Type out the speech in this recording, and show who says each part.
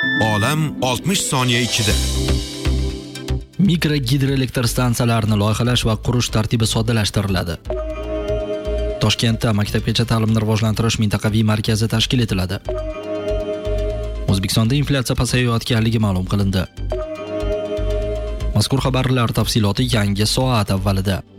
Speaker 1: Olam 60 soniya ichida.
Speaker 2: Mikro gidroelektr stansiyalarini loyihalash va qurish tartibi soddalashtiriladi. Toshkentda maktabgacha ta'limni rivojlantirish mintaqaviy markazi tashkil etiladi. O'zbekistonda inflyatsiya pasayayotganligi ma'lum qilindi. Mazkur xabarlar tafsiloti yangi soat avvalida.